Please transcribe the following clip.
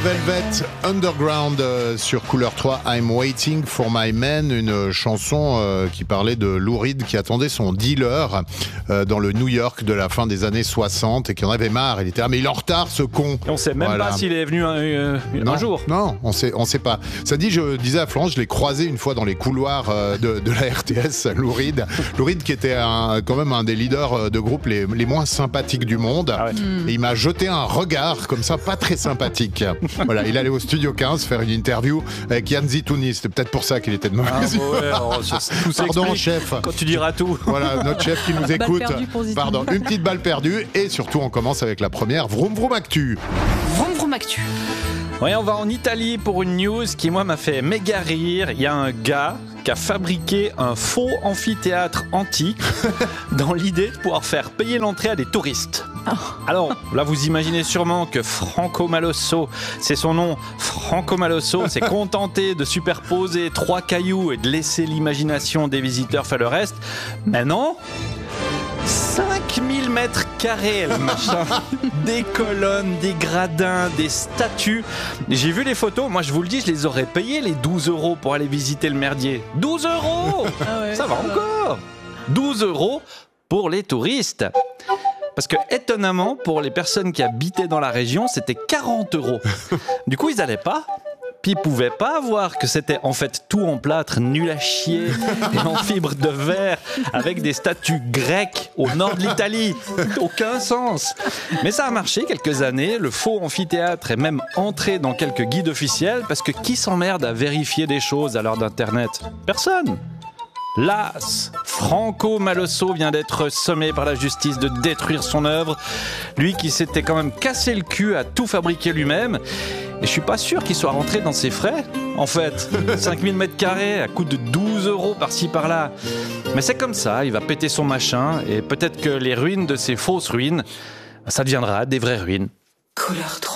Velvet Underground sur Couleur 3, I'm Waiting for My Man, une chanson qui parlait de Lou Reed qui attendait son dealer dans le New York de la fin des années 60 et qui en avait marre. Il était mais il est en retard ce con. Et on sait même pas s'il est venu un jour. Non, on sait pas. Ça dit, je disais à Florence, je l'ai croisé une fois dans les couloirs de la RTS, Lou Reed. Lou Reed qui était quand même un des leaders de groupe les moins sympathiques du monde. Ah ouais. Et il m'a jeté un regard comme ça, pas très sympathique. Voilà, il allait au Studio 15 faire une interview avec Yann Zitouni. C'était peut-être pour ça qu'il était de mauvaise humeur. Pardon, chef. Quand tu diras tout. Voilà, notre chef qui nous écoute. Pardon, une petite balle perdue. Et surtout, on commence avec la première Vroom Vroom Actu. Vroom Vroom Actu. Oui, on va en Italie pour une news qui, moi, m'a fait méga rire. Il y a un gars qui a fabriqué un faux amphithéâtre antique dans l'idée de pouvoir faire payer l'entrée à des touristes. Alors, là, vous imaginez sûrement que Franco Malosso, c'est son nom, Franco Malosso, s'est contenté de superposer 3 cailloux et de laisser l'imagination des visiteurs faire le reste. Mais non, 5000 mètres carrés, le machin. Des colonnes, des gradins, des statues. J'ai vu les photos, moi je vous le dis, je les aurais payés les 12 € pour aller visiter le merdier. 12 €. Ah ouais, ça va encore. 12 € pour les touristes. Parce que, étonnamment, pour les personnes qui habitaient dans la région, c'était 40 €. Du coup, ils n'allaient pas. Puis ils pouvaient pas voir que c'était en fait tout en plâtre, nul à chier, et en fibre de verre, avec des statues grecques au nord de l'Italie. Aucun sens. Mais ça a marché quelques années. Le faux amphithéâtre est même entré dans quelques guides officiels, parce que qui s'emmerde à vérifier des choses à l'heure d'Internet ? Personne. Las, Franco Malosso vient d'être sommé par la justice de détruire son œuvre. Lui qui s'était quand même cassé le cul à tout fabriquer lui-même. Et je suis pas sûr qu'il soit rentré dans ses frais, en fait. 5000 mètres carrés à coût de 12 € par-ci par-là. Mais c'est comme ça, il va péter son machin et peut-être que les ruines de ces fausses ruines, ça deviendra des vraies ruines. Couleur 3.